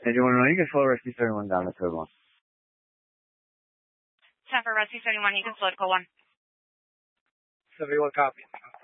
Engine 109, you can slow Rescue 31 down to code 1. 10 for Rescue 71, you can slow to code 1. 71 copy.